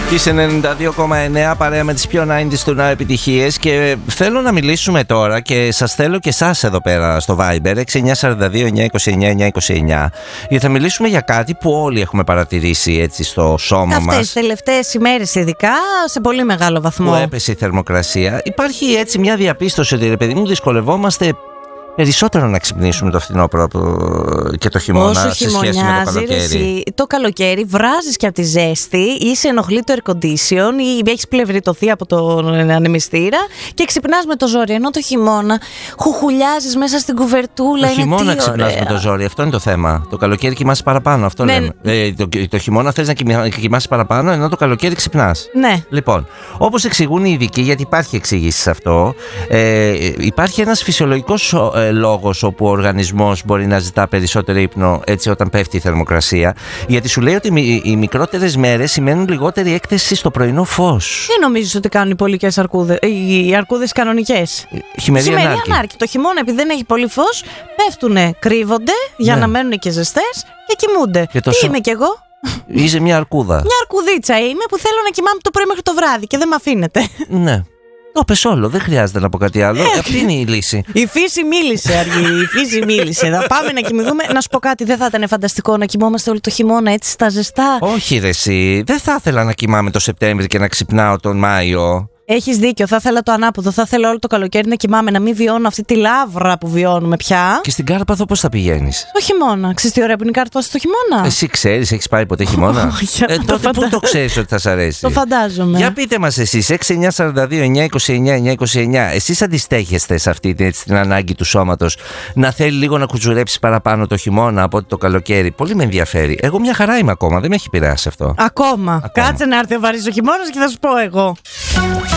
Τις 92,9 παρέα με τις πιο 90's του Now επιτυχίες. Και θέλω να μιλήσουμε τώρα και σας θέλω και εσάς εδώ πέρα στο Viber 6942-929-929, γιατί θα μιλήσουμε για κάτι που όλοι έχουμε παρατηρήσει έτσι στο σώμα μας. Αυτές τις τελευταίες ημέρες ειδικά σε πολύ μεγάλο βαθμό. Που έπεσε η θερμοκρασία. Υπάρχει έτσι μια διαπίστωση ότι, ρε παιδί μου, δυσκολευόμαστε περισσότερο να ξυπνήσουμε το φθινόπωρο και το χειμώνα σε σχέση με το καλοκαίρι. Εσύ, το καλοκαίρι βράζεις και από τη ζέστη ή σε ενοχλεί το air condition ή έχεις πλευριτωθεί από τον ανεμιστήρα και ξυπνάς με το ζόρι. Ενώ το χειμώνα χουχουλιάζεις μέσα στην κουβερτούλα. Το χειμώνα ξυπνάς με το ζόρι, αυτό είναι το θέμα. Το καλοκαίρι κοιμάσαι παραπάνω, αυτό λέμε. Το χειμώνα θες να κοιμάσαι παραπάνω, ενώ το καλοκαίρι ξυπνάς. Ναι. Λοιπόν, όπως εξηγούν οι ειδικοί, γιατί υπάρχει εξήγηση σε αυτό, υπάρχει ένας φυσιολογικός λόγος όπου ο οργανισμός μπορεί να ζητά περισσότερο ύπνο έτσι όταν πέφτει η θερμοκρασία, γιατί σου λέει ότι οι μικρότερες μέρες σημαίνουν λιγότερη έκθεση στο πρωινό φως. Δεν νομίζεις ότι κάνουν οι πολικές αρκούδες, οι αρκούδες κανονικές? Χειμερή ανάρκη. Το χειμώνα, επειδή δεν έχει πολύ φως, πέφτουνε, κρύβονται για να μένουν και ζεστές και κοιμούνται. Και τι είμαι κι εγώ? Είσαι μια αρκούδα. Μια αρκουδίτσα είμαι που θέλω να κοιμάμαι το πρωί μέχρι το βράδυ και δεν με αφήνετε. Ναι. Το πες όλο, δεν χρειάζεται να πω κάτι άλλο. Αυτή είναι η λύση. Η φύση μίλησε, Αργή. Η φύση μίλησε. Θα πάμε να κοιμηθούμε. Να σου πω κάτι, δεν θα ήταν φανταστικό να κοιμόμαστε όλο το χειμώνα έτσι στα ζεστά? Όχι, ρε εσύ. Δεν θα ήθελα να κοιμάμαι το Σεπτέμβρη και να ξυπνάω τον Μάιο. Έχεις δίκιο, θα ήθελα το ανάποδο. Θα ήθελα όλο το καλοκαίρι να κοιμάμαι, να μην βιώνω αυτή τη λάβρα που βιώνουμε πια. Και στην Κάρπαθο πώς θα πηγαίνεις? Το χειμώνα. Ξέρεις τι ωραία που είναι η Κάρπαθο το χειμώνα? Εσύ ξέρεις, έχεις πάει ποτέ χειμώνα? Τότε πού το ξέρεις ότι θα σ' αρέσει? Το φαντάζομαι. Για πείτε μας εσείς, 6942-929-929, εσείς αντιστέχεστε σε αυτή την ανάγκη του σώματος να θέλει λίγο να κουτσουρέψει παραπάνω το χειμώνα από ότι το καλοκαίρι? Πολύ με ενδιαφέρει. Εγώ μια χαρά είμαι ακόμα, δεν με έχει επηρεάσει αυτό. Ακόμα. Κάτσε να έρθει ο βαρύς ο χειμώνας και θα σου πω εγώ.